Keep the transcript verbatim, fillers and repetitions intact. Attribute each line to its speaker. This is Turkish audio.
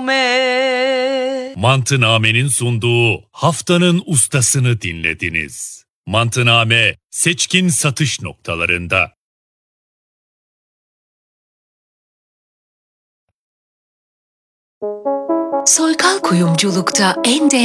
Speaker 1: Mantıname.
Speaker 2: Mantıname'nin sunduğu Haftanın Ustasını dinlediniz. Mantıname seçkin satış noktalarında.
Speaker 3: Soykal kuyumculukta en değerli